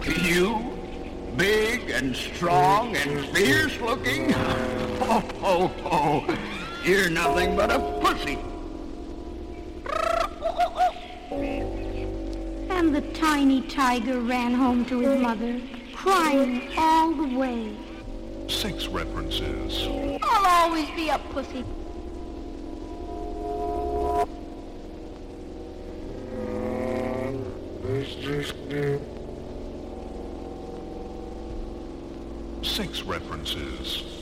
You? Big and strong and fierce looking? Oh, you're nothing but a pussy. And the tiny tiger ran home to his mother, crying all the way. 6 references. I'll always be a pussy. Six references.